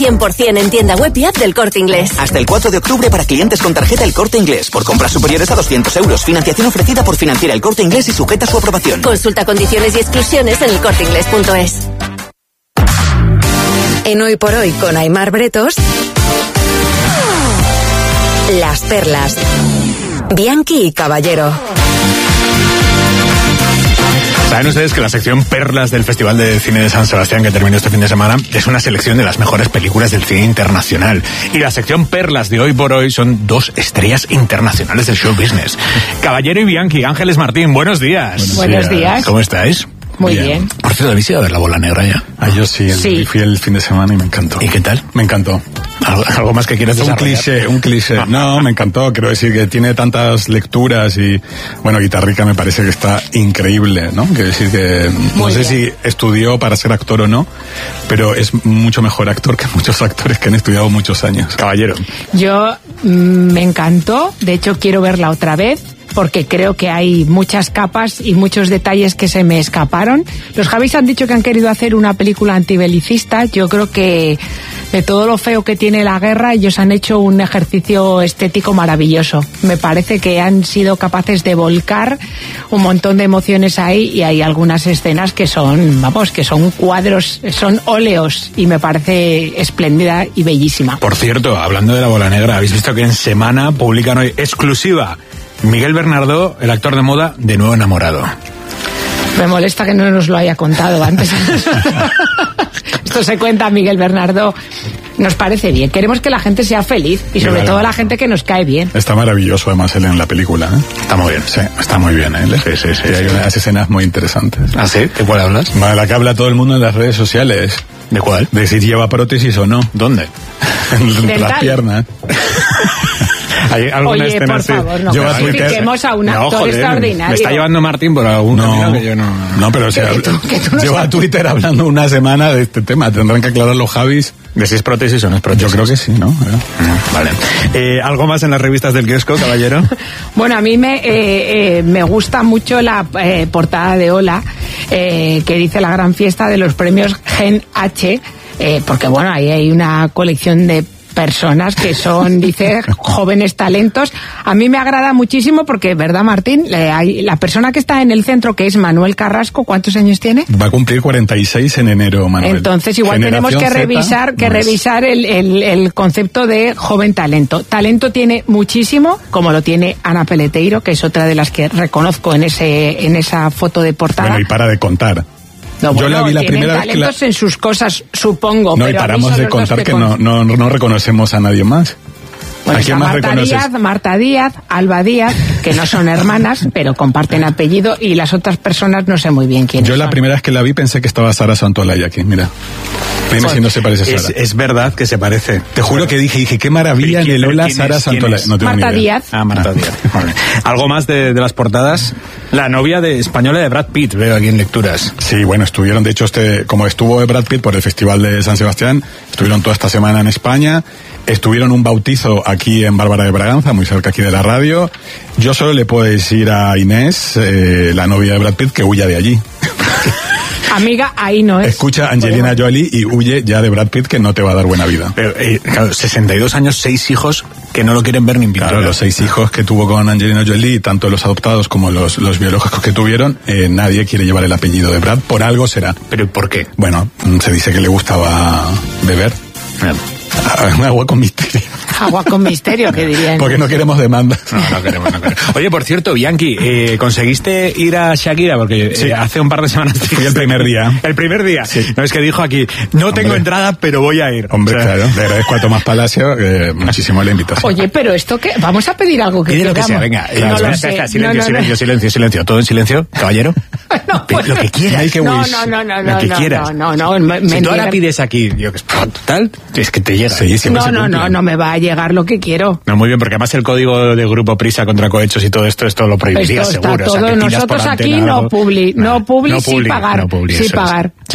100% en tienda web y app del Corte Inglés. Hasta el 4 de octubre para clientes con tarjeta El Corte Inglés. Por compras superiores a 200 euros. Financiación ofrecida por Financiera El Corte Inglés y sujeta a su aprobación. Consulta condiciones y exclusiones en elcorteinglés.es. En Hoy por Hoy con Aimar Bretos, Las Perlas, Bianchi y Caballero. Saben ustedes que la sección Perlas del Festival de Cine de San Sebastián, que terminó este fin de semana, es una selección de las mejores películas del cine internacional. Y la sección Perlas de Hoy por Hoy son dos estrellas internacionales del show business. Caballero y Bianchi. Ángeles Martín, buenos días. Buenos días. ¿Cómo estáis? Muy bien. Por cierto, ¿habéis ido a ver La Bola Negra ya? Yo sí, fui el fin de semana y me encantó. ¿Y qué tal? Me encantó. ¿Algo más que quieras desarrollar? Un cliché. No, me encantó. Quiero decir que tiene tantas lecturas y, bueno, Guitarrica me parece que está increíble, ¿no? Quiero decir que no sé si estudió para ser actor o no, pero es mucho mejor actor que muchos actores que han estudiado muchos años. Caballero. Yo me encantó. De hecho, quiero verla otra vez, porque creo que hay muchas capas y muchos detalles que se me escaparon. Los Javis han dicho que han querido hacer una película antibelicista. Yo creo que de todo lo feo que tiene la guerra, ellos han hecho un ejercicio estético maravilloso. Me parece que han sido capaces de volcar un montón de emociones ahí, y hay algunas escenas que son, que son cuadros, son óleos, y me parece espléndida y bellísima. Por cierto, hablando de La Bola Negra, habéis visto que en Semana publican hoy exclusiva: Miguel Bernardo, el actor de moda, de nuevo enamorado. Me molesta que no nos lo haya contado antes. Esto se cuenta, Miguel Bernardo. Nos parece bien. Queremos que la gente sea feliz, y sobre todo la gente que nos cae bien. Está maravilloso además él en la película, ¿eh? Está muy bien. Sí, está muy bien él. Sí. Y hay unas escenas muy interesantes. ¿Ah, sí? ¿De cuál hablas? De la que habla todo el mundo en las redes sociales. ¿De cuál? De si lleva prótesis o no. ¿Dónde? En las piernas. ¿Hay alguna Oye, escena por así? favor, no Yo clasifiquemos a un actor extraordinario. Me está llevando Martín por algún camino que yo no... No, pero o sea, lleva a Twitter hablando una semana de este tema. Tendrán que aclarar los Javis. ¿De si es prótesis o no es prótesis? Yo creo que sí, ¿no? Vale. ¿Algo más en las revistas del kiosco, caballero? Bueno, a mí me gusta mucho la portada de Hola, que dice la gran fiesta de los premios Gen H, porque bueno, ahí hay una colección de personas que son, dice, jóvenes talentos. A mí me agrada muchísimo porque, ¿verdad, Martín? La persona que está en el centro, que es Manuel Carrasco, ¿cuántos años tiene? Va a cumplir 46 en enero, Manuel. Entonces igual tenemos que revisar el concepto de joven talento. Talento tiene muchísimo, como lo tiene Ana Peleteiro, que es otra de las que reconozco en esa foto de portada. Bueno, y para de contar. No, yo la vi la primera vez talentos en sus cosas, supongo. No, pero y paramos de contar que no reconocemos a nadie más. Bueno, ¿A quién más reconoces? Marta Díaz, Alba Díaz, que no son hermanas, pero comparten apellido, y las otras personas no sé muy bien quiénes son. Yo la primera vez que la vi pensé que estaba Sara Santolaya aquí, mira. Dime si no se parece a Sara. Es verdad que se parece. Te juro que dije, qué maravilla en el Hola Sara Santolaya. No tengo Marta ni idea. Díaz. Ah, Marta Díaz. Vale. ¿Algo más de las La novia española de Brad Pitt, veo aquí en lecturas. Sí, bueno, estuvieron, de hecho, como estuvo Brad Pitt por el Festival de San Sebastián, estuvieron toda esta semana en España, estuvieron un bautizo aquí en Bárbara de Braganza, muy cerca aquí de la radio. Yo solo le puedo decir a Inés, la novia de Brad Pitt, que huya de allí. Amiga, ahí no es. Escucha a Angelina Jolie y huye ya de Brad Pitt, que no te va a dar buena vida. Pero, claro, 62 años, 6 hijos que no lo quieren ver ni en pintura. Claro, los 6 hijos que tuvo con Angelina Jolie, tanto los adoptados como los biológicos que tuvieron, nadie quiere llevar el apellido de Brad, por algo será. ¿Pero por qué? Bueno, se dice que le gustaba beber. Agua con misterio. Agua con misterio, que dirían. Porque no queremos demandas. No queremos. Oye, por cierto, Bianchi, ¿conseguiste ir a Shakira? Porque sí, hace un par de semanas... Fui el primer día. ¿El primer día? Sí. No, es que dijo aquí, no tengo entrada, pero voy a ir. Hombre, claro. Le agradezco a Tomás Palacio muchísimo la invitación. Oye, pero esto que... Vamos a pedir algo que lo que sea, venga. Silencio. Todo en silencio, caballero. No, pues, lo que quieras. No. Lo que quieras. No. Si tú ahora pides aquí, tal, es que te llega. Sí, no me va a llegar llegar lo que quiero. No, muy bien, porque además el código de Grupo Prisa contra cohechos y todo esto lo prohibiría, esto seguro. Está todo. O sea, que nosotros aquí no publi, sí pagar. Sí pagar. Sí.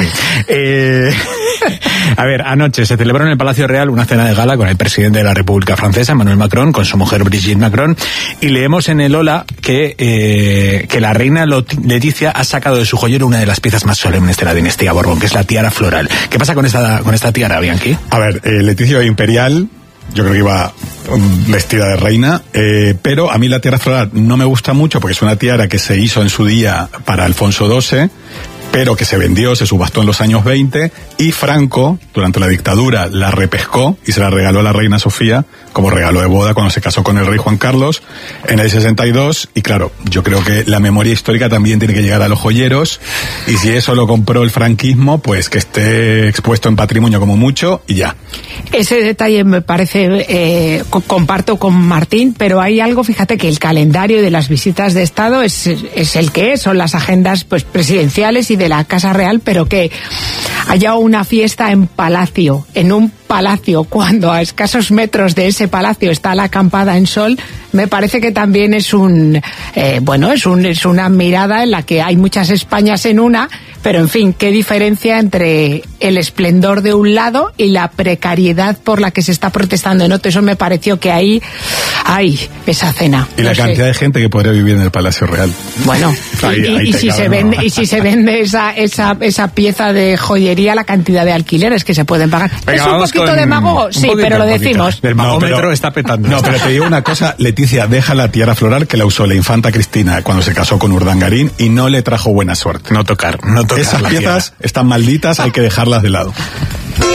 A ver, anoche se celebró en el Palacio Real una cena de gala con el presidente de la República Francesa, Emmanuel Macron, con su mujer Brigitte Macron, y leemos en el Hola que la reina Leticia ha sacado de su joyero una de las piezas más solemnes de la dinastía Borbón, que es la tiara floral. ¿Qué pasa con esta tiara, Bianchi? A ver, Leticia imperial, yo creo que iba vestida de reina, pero a mí la tiara floral no me gusta mucho porque es una tiara que se hizo en su día para Alfonso XII, pero que se vendió, se subastó en los años 20, y Franco, durante la dictadura, la repescó y se la regaló a la reina Sofía como regalo de boda cuando se casó con el rey Juan Carlos en el 62, y claro, yo creo que la memoria histórica también tiene que llegar a los joyeros, y si eso lo compró el franquismo, pues que esté expuesto en patrimonio como mucho, y ya. Ese detalle me parece, comparto con Martín, pero hay algo, fíjate que el calendario de las visitas de Estado es el que es, son las agendas pues presidenciales y de la Casa Real, pero que haya una fiesta en palacio, en un palacio, cuando a escasos metros de ese palacio está la acampada en sol, me parece que también es es una mirada en la que hay muchas Españas en una, pero en fin, qué diferencia entre el esplendor de un lado y la precariedad por la que se está protestando en otro. Eso me pareció que ahí hay esa cena. Y la cantidad de gente que podría vivir en el Palacio Real. Bueno, y si se vende esa pieza de joyería, la cantidad de alquileres que se pueden pagar. Venga, es un poquito demagogo, sí, pero lo decimos. El magómetro está petando. No, pero te digo una cosa, Leticia, deja la tiara floral que la usó la infanta Cristina cuando se casó con Urdangarín y no le trajo buena suerte. No tocar Esas la piezas tiara. están malditas, hay que dejarlas de lado.